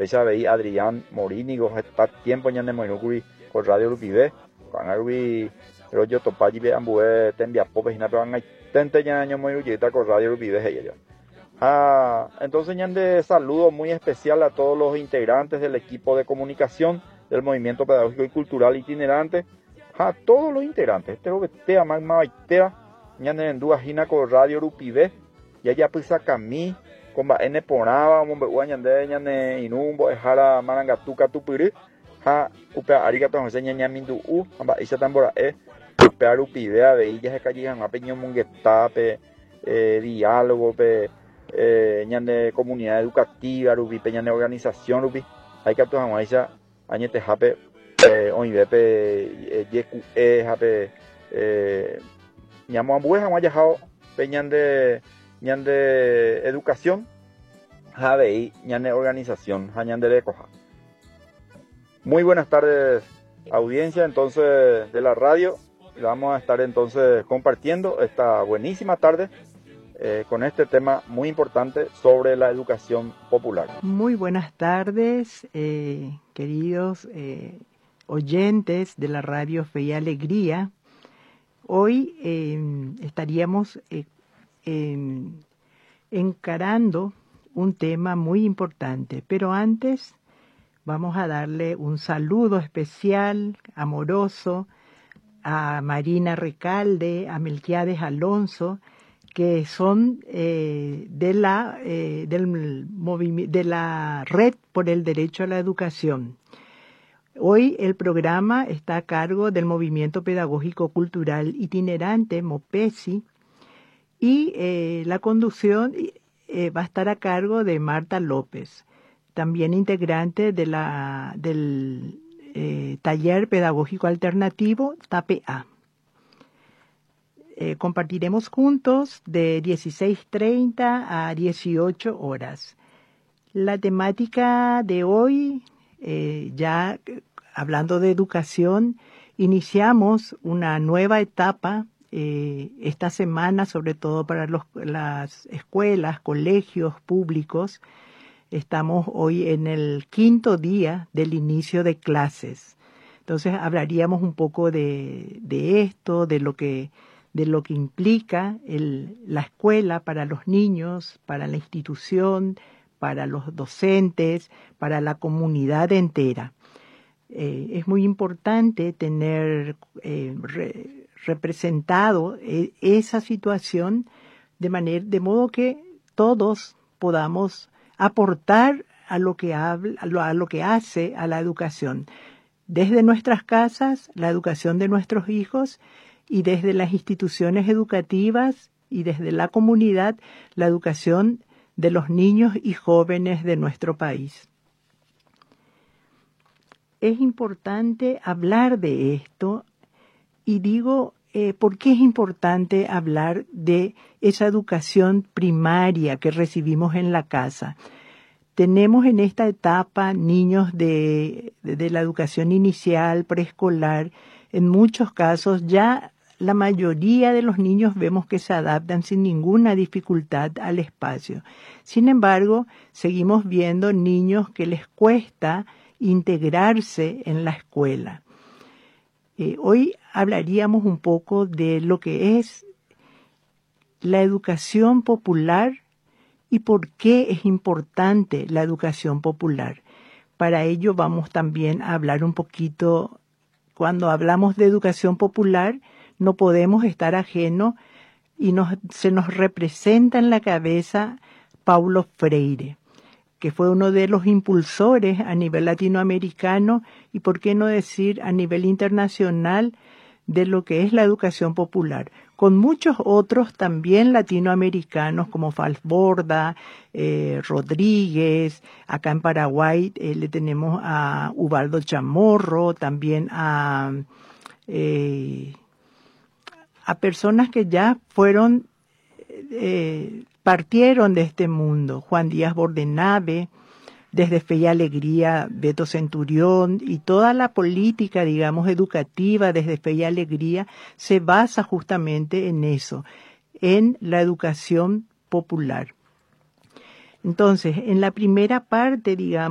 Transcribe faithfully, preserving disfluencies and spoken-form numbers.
pecha veí Adrián Morínigo está tiempo ñande moinukuri con Radio Rupivé Pangarubi rollo topaji be ambue tembia pope hina pero ngai tente ñaño moinuyita con Radio Rupivé ella. Ah, entonces ñande saludo muy especial a todos los integrantes del equipo de comunicación del Movimiento Pedagógico y Cultural Itinerante, a todos los integrantes, este robetea magma baitea ñande endua hina con Radio Rupivé ya ya pisa camí comba ene poraba mombe ñande ñande inumbo ejara marangatuka tupiri ha upea arigato jose ñaña mindu u amba isa tambora e upea Rupivé a veilla se calligan a peño mungeta pe eh, diálogo pe eh, ñande comunidad educativa rubi pe ñande organización rubi hay que actuar maisa añete jape eh, oivepe yeku e jape eh, ñamo ambueja mayajao pe ñande ñande educación javei ñande organización ñande de coja. Muy buenas tardes audiencia entonces de la radio. Vamos a estar entonces compartiendo esta buenísima tarde eh, con este tema muy importante sobre la educación popular. Muy buenas tardes, eh, queridos eh, oyentes de la radio Fe y Alegría. Hoy eh, estaríamos eh, eh, encarando un tema muy importante, pero antes vamos a darle un saludo especial, amoroso, a Marina Recalde, a Melquiades Alonso, que son eh, de, la, eh, del movimi- de la Red por el Derecho a la Educación. Hoy el programa está a cargo del Movimiento Pedagógico Cultural Itinerante, MOPESI, y eh, la conducción eh, va a estar a cargo de Marta López, también integrante de la, del eh, Taller Pedagógico Alternativo, TAPEA. Eh, compartiremos juntos de dieciséis treinta a dieciocho horas. La temática de hoy, eh, ya hablando de educación, iniciamos una nueva etapa eh, esta semana, sobre todo para los, las escuelas, colegios públicos. Estamos hoy en el quinto día del inicio de clases. Entonces hablaríamos un poco de, de esto, de lo que de lo que implica el, la escuela para los niños, para la institución, para los docentes, para la comunidad entera. Eh, es muy importante tener eh, re, representado eh, esa situación de manera, de modo que todos podamos aportar a lo que habla, a lo, a lo que hace a la educación. Desde nuestras casas, la educación de nuestros hijos, y desde las instituciones educativas y desde la comunidad, la educación de los niños y jóvenes de nuestro país. Es importante hablar de esto y digo, eh, ¿por qué es importante hablar de esa educación primaria que recibimos en la casa? Tenemos en esta etapa niños de, de, de la educación inicial, preescolar. En muchos casos ya la mayoría de los niños vemos que se adaptan sin ninguna dificultad al espacio. Sin embargo, seguimos viendo niños que les cuesta integrarse en la escuela. Eh, hoy hablaríamos un poco de lo que es la educación popular y por qué es importante la educación popular. Para ello vamos también a hablar un poquito, cuando hablamos de educación popular, no podemos estar ajeno y nos, se nos representa en la cabeza Paulo Freire, que fue uno de los impulsores a nivel latinoamericano y, por qué no decir, a nivel internacional de lo que es la educación popular, con muchos otros también latinoamericanos como Falsborda, eh, Rodríguez, acá en Paraguay eh, le tenemos a Ubaldo Chamorro, también a... Eh, a personas que ya fueron, eh, partieron de este mundo. Juan Díaz Bordenave, desde Fe y Alegría, Beto Centurión, y toda la política, digamos, educativa desde Fe y Alegría se basa justamente en eso, en la educación popular. Entonces, en la primera parte, digamos,